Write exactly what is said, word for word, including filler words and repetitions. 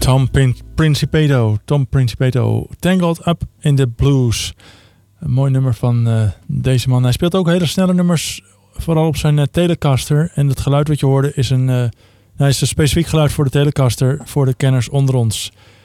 Tom Prin- Principato. Tom Principato. Tangled Up in the Blues. Een mooi nummer van uh, deze man. Hij speelt ook hele snelle nummers. Vooral op zijn uh, Telecaster. En het geluid wat je hoorde is een... Uh, nou, is een specifiek geluid voor de Telecaster. Voor de kenners onder ons.